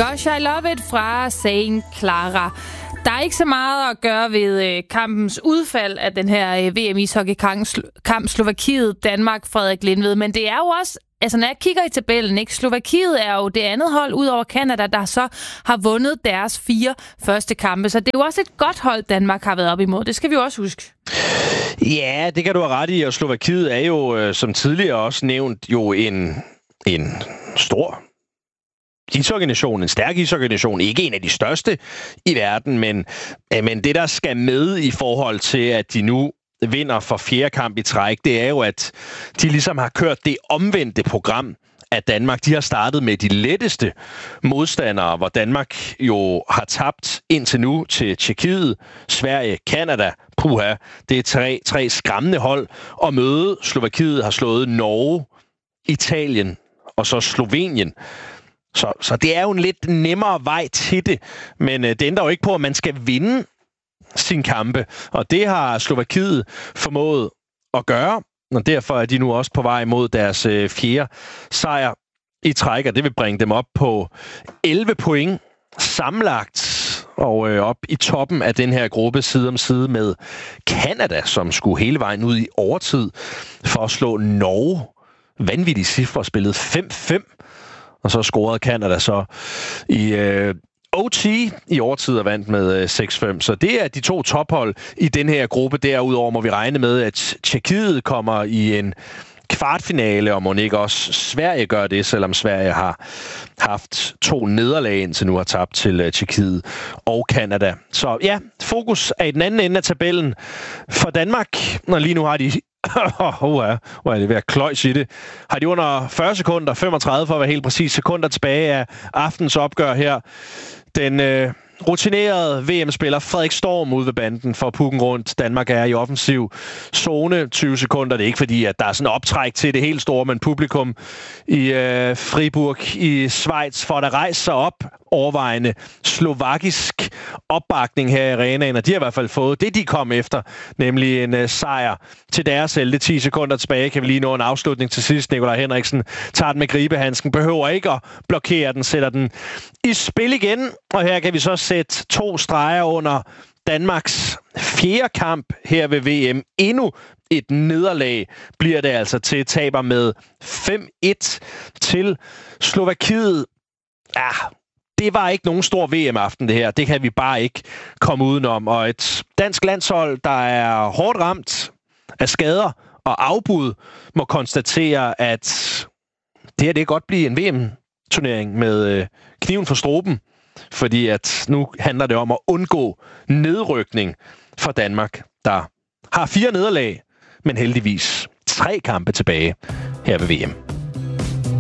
Gosh, I Love It fra Saint Clara. Der er ikke så meget at gøre ved kampens udfald af den her VM-ishockey-kamp Slovakiet-Danmark, Frederik Lindved. Men det er jo også, altså når jeg kigger i tabellen, ikke? Slovakiet er jo det andet hold ud over Canada, der så har vundet deres 4 første kampe. Så det er jo også et godt hold, Danmark har været op imod. Det skal vi jo også huske. Ja, det kan du have ret i, og Slovakiet er jo, som tidligere også nævnt, jo en stor ishockeynation, en stærk ishockeynation, ikke en af de største i verden, men det, der skal med i forhold til, at de nu vinder for 4. kamp i træk, det er jo, at de ligesom har kørt det omvendte program af Danmark. De har startet med de letteste modstandere, hvor Danmark jo har tabt indtil nu til Tjekkiet, Sverige, Canada. Puha, det er tre skræmmende hold at møde. Slovakiet har slået Norge, Italien og så Slovenien. Så det er jo en lidt nemmere vej til det, men det ændrer jo ikke på, at man skal vinde sin kampe, og det har Slovakiet formået at gøre, og derfor er de nu også på vej mod deres 4. sejr i træk, og det vil bringe dem op på 11 point sammenlagt, og op i toppen af den her gruppe side om side med Canada, som skulle hele vejen ud i overtid for at slå Norge. Vanvittige cifre, spillede 5-5. Og så scorede Canada så i OT i overtid og vandt med 6-5. Så det er de 2 tophold i den her gruppe. Derudover må vi regne med, at Tjekkiet kommer i en kvartfinale, og må ikke også Sverige gør det, selvom Sverige har haft 2 nederlag indtil nu har tabt til Tjekkiet og Canada. Så ja, fokus er i den anden ende af tabellen for Danmark, og lige nu har de hvor er det ved at kløjs i det. Har de under 40 sekunder, 35 for at være helt præcis, sekunder tilbage af aftens opgør her. Den rutinerede VM-spiller Frederik Storm ude ved banden for pukken rundt. Danmark er i offensiv zone 20 sekunder. Det er ikke fordi, at der er sådan en optræk til det helt store, men publikum i Fribourg i Schweiz får der rejst sig op. Overvejende slovakisk opbakning her i arenaen, og de har i hvert fald fået det, de kom efter, nemlig en sejr til deres helte. 10 sekunder tilbage kan vi lige nå en afslutning til sidst. Nikolaj Henriksen tager den med gribehandsken, behøver ikke at blokere den, sætter den i spil igen, og her kan vi så sætte 2 streger under Danmarks 4. kamp her ved VM. Endnu et nederlag bliver det altså til, taber med 5-1 til Slovakiet. Det var ikke nogen stor VM-aften, det her. Det kan vi bare ikke komme udenom. Og et dansk landshold, der er hårdt ramt af skader og afbud, må konstatere, at det her det kan godt blive en VM-turnering med kniven for struben. Fordi at nu handler det om at undgå nedrykning for Danmark, der har 4 nederlag, men heldigvis 3 kampe tilbage her ved VM.